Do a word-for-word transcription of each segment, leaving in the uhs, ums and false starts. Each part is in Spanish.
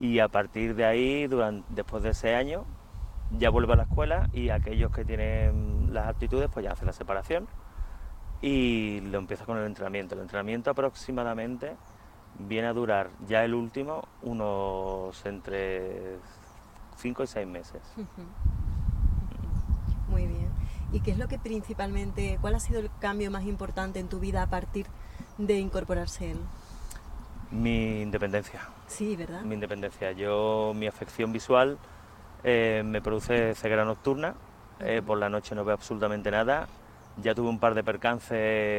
y a partir de ahí, durante, después de ese año, ya vuelve a la escuela y aquellos que tienen las aptitudes pues ya hacen la separación y lo empieza con el entrenamiento. El entrenamiento aproximadamente viene a durar ya el último unos entre cinco y seis meses. Ujú, ujú. Muy bien. ¿Y qué es lo que principalmente, cuál ha sido el cambio más importante en tu vida a partir de incorporarse él? Mi independencia, Sí, ¿verdad? mi independencia. Yo, mi afección visual eh, me produce ceguera nocturna, eh, Ujú. por la noche no veo absolutamente nada. Ya tuve un par de percances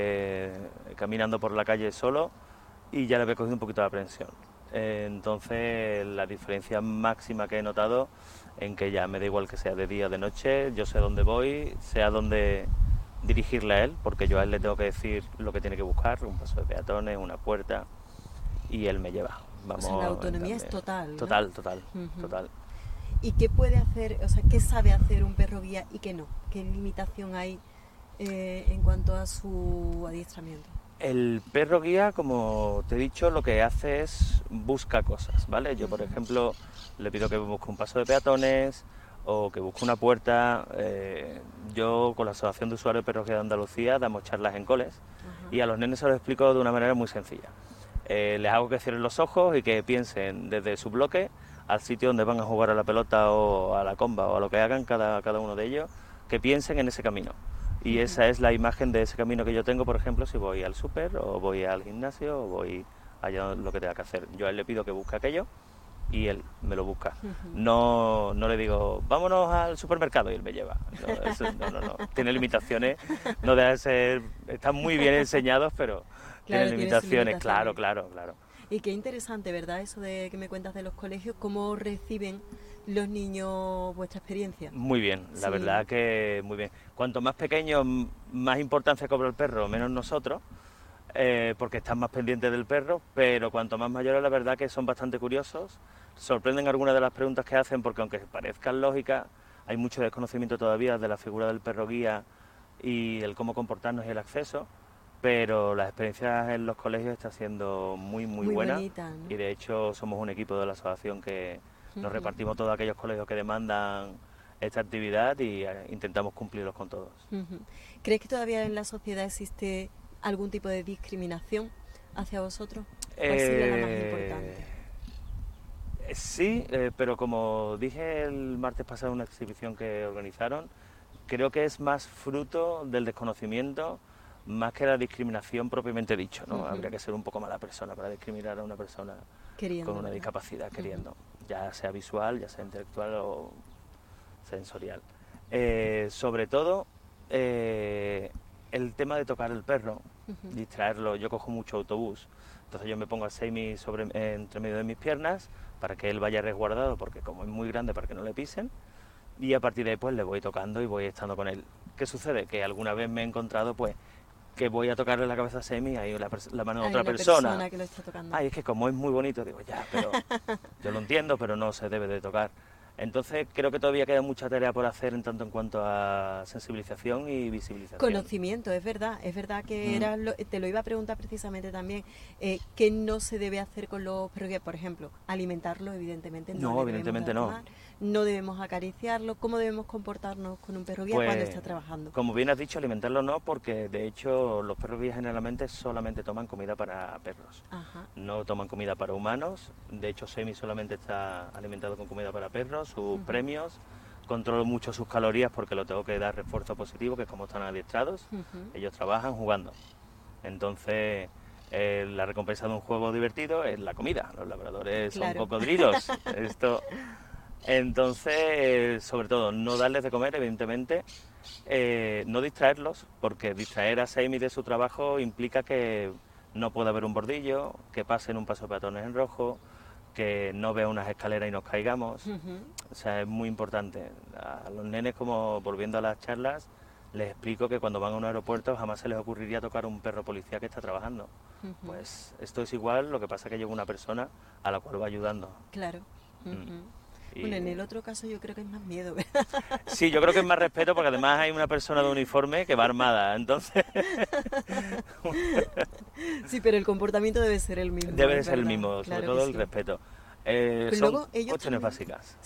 eh, caminando por la calle solo y ya le había cogido un poquito la aprensión. Eh, entonces, la diferencia máxima que he notado en que ya me da igual que sea de día o de noche, yo sé dónde voy, sé a dónde dirigirle a él, porque yo a él le tengo que decir lo que tiene que buscar, un paso de peatones, una puerta, y él me lleva. O sea, la Vamos, autonomía es también. total, ¿no? Total, total, Ujú. total. ¿Y qué puede hacer, o sea, qué sabe hacer un perro guía y qué no? ¿Qué limitación hay eh, en cuanto a su adiestramiento? El perro guía, como te he dicho, lo que hace es busca cosas, ¿vale? Yo, por Ujú. ejemplo, le pido que busque un paso de peatones o que busque una puerta. Eh, yo, con la Asociación de Usuarios de Perros Guía de Andalucía, damos charlas en coles Ajá. y a los nenes se lo explico de una manera muy sencilla. Eh, les hago que cierren los ojos y que piensen desde su bloque al sitio donde van a jugar a la pelota o a la comba o a lo que hagan cada, cada uno de ellos, que piensen en ese camino. Y Ujú. esa es la imagen de ese camino que yo tengo, por ejemplo, si voy al súper o voy al gimnasio o voy allá lo que tenga que hacer. Yo a él le pido que busque aquello y él me lo busca. Ujú. No, no le digo, vámonos al supermercado y él me lleva. No, eso, no, no, no. Tiene limitaciones, no debe ser, están muy bien enseñados, pero tiene Claro, tiene sus limitaciones, claro, limitaciones. claro, claro. Y qué interesante, ¿verdad? Eso de que me cuentas de los colegios, cómo reciben los niños vuestra experiencia. Muy bien, la Sí. verdad que muy bien. Cuanto más pequeño, m- más importancia cobra el perro, menos nosotros, eh, porque están más pendientes del perro, pero cuanto más mayores, la verdad que son bastante curiosos, sorprenden algunas de las preguntas que hacen, porque aunque parezcan lógicas, hay mucho desconocimiento todavía de la figura del perro guía y el cómo comportarnos y el acceso, pero las experiencias en los colegios están siendo muy, muy Muy buenas bonita, y ¿no? de hecho somos un equipo de la asociación que nos Ujú, repartimos todos aquellos colegios que demandan esta actividad y eh, intentamos cumplirlos con todos. ujú. ¿Crees que todavía en la sociedad existe algún tipo de discriminación hacia vosotros? ¿Cuál sería la más Eh, importante? sí, eh, pero como dije el martes pasado en una exhibición que organizaron, creo que es más fruto del desconocimiento más que la discriminación propiamente dicho, ¿no? Habría Ujú. que ser un poco mala persona para discriminar a una persona con Queriendo, una ¿verdad? discapacidad Ujú. queriendo, ya sea visual, ya sea intelectual o sensorial. Eh, sobre todo, eh, el tema de tocar el perro, Ujú. distraerlo. Yo cojo mucho autobús, entonces yo me pongo a Seimi sobre, eh, entre medio de mis piernas para que él vaya resguardado, porque como es muy grande para que no le pisen, y a partir de ahí pues le voy tocando y voy estando con él. ¿Qué sucede? Que alguna vez me he encontrado pues que voy a tocarle la cabeza a Semi y hay la, la mano de Hay otra una persona. persona que lo está tocando. Ay, es que como es muy bonito, digo, ya, pero yo lo entiendo, pero no se debe de tocar. Entonces creo que todavía queda mucha tarea por hacer en tanto en cuanto a sensibilización y visibilización. Conocimiento, es verdad, es verdad que Mm. era lo- te lo iba a preguntar precisamente también, eh, ¿qué no se debe hacer con los perros guía? Por ejemplo, alimentarlo, evidentemente no No, le debemos evidentemente dar no. tomar, no debemos acariciarlo, ¿cómo debemos comportarnos con un perro guía cuando Pues, está trabajando? como bien has dicho, alimentarlo no, porque de hecho los perros guías generalmente solamente toman comida para perros. Ajá. No toman comida para humanos. De hecho, Semi solamente está alimentado con comida para perros, sus Ujú, premios. Controlo mucho sus calorías porque lo tengo que dar refuerzo positivo, que es como están adiestrados. ujú. Ellos trabajan jugando. Entonces, eh, la recompensa de un juego divertido es la comida. Los labradores son Claro. cocodrilos. Esto, entonces, sobre todo, no darles de comer, evidentemente, eh, no distraerlos, porque distraer a Seimi de su trabajo implica que no pueda haber un bordillo, que pasen un paso de peatones en rojo, que no vea unas escaleras y nos caigamos. Ujú, O sea, es muy importante. A los nenes, como volviendo a las charlas, les explico que cuando van a un aeropuerto jamás se les ocurriría tocar un perro policía que está trabajando. ujú. Pues esto es igual, lo que pasa es que lleva una persona a la cual va ayudando. Claro. Mm. Ujú. Bueno, en Y el otro caso yo creo que es más miedo, ¿verdad? sí, yo creo que es más respeto porque además hay una persona de uniforme que va armada, entonces Sí, pero el comportamiento debe ser el mismo, debe de es ser el verdad. mismo, sobre Claro que todo el sí. respeto. Eh, Pero son luego ellos cuestiones también- básicas.